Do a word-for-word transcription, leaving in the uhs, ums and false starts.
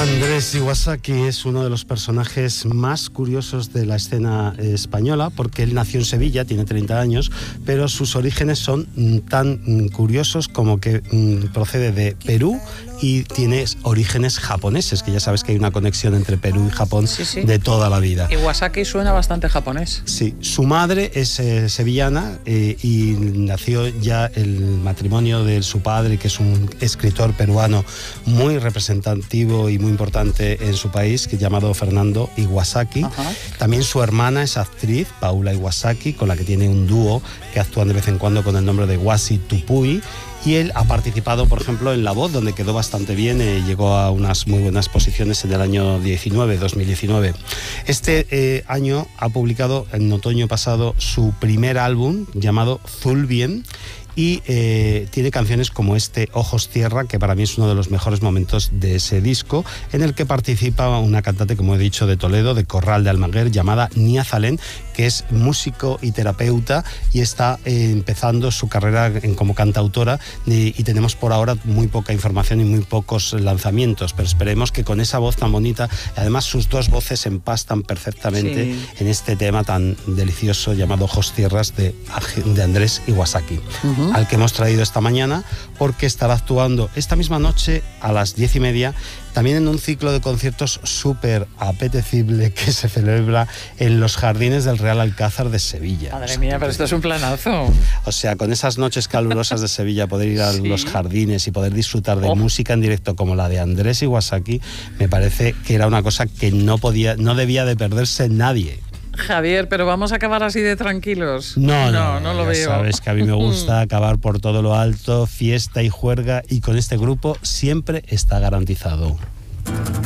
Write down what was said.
Andrés Iwasaki es uno de los personajes más curiosos de la escena española, porque él nació en Sevilla, tiene treinta años, pero sus orígenes son tan curiosos como que procede de Perú y tiene orígenes japoneses, que ya sabes que hay una conexión entre Perú y Japón sí, sí. de toda la vida. Iwasaki suena bastante japonés. Sí, su madre es eh, sevillana eh, y nació ya el matrimonio de su padre, que es un escritor peruano muy representativo y muy importante en su país, que es llamado Fernando Iwasaki. Ajá. También su hermana es actriz, Paula Iwasaki, con la que tiene un dúo que actúan de vez en cuando con el nombre de Wasi Tupui. Y él ha participado, por ejemplo, en La Voz, donde quedó bastante bien, eh, llegó a unas muy buenas posiciones en el año diecinueve, dos mil diecinueve. Este eh, año ha publicado, en otoño pasado, su primer álbum llamado Zulbien, y eh, tiene canciones como este Ojos Tierra, que para mí es uno de los mejores momentos de ese disco, en el que participa una cantante, como he dicho, de Toledo, de Corral de Almaguer, llamada Nia Zalén, que es músico y terapeuta y está eh, empezando su carrera en, como cantautora, y, y tenemos por ahora muy poca información y muy pocos lanzamientos, pero esperemos que con esa voz tan bonita, además sus dos voces empastan perfectamente sí. en este tema tan delicioso llamado Ojos Tierras de, de Andrés Iwasaki. Uh-huh. Al que hemos traído esta mañana, porque estará actuando esta misma noche a las diez y media, también en un ciclo de conciertos súper apetecible que se celebra en los jardines del Real Alcázar de Sevilla. Madre o sea, mía, pero esto es un planazo. O sea, con esas noches calurosas de Sevilla, poder ir a ¿sí? los jardines y poder disfrutar de oh. música en directo como la de Andrés Iwasaki, me parece que era una cosa que no podía, no debía de perderse nadie. Javier, pero vamos a acabar así de tranquilos. No, no, no, no lo ya veo. Sabes que a mí me gusta acabar por todo lo alto, fiesta y juerga, y con este grupo siempre está garantizado.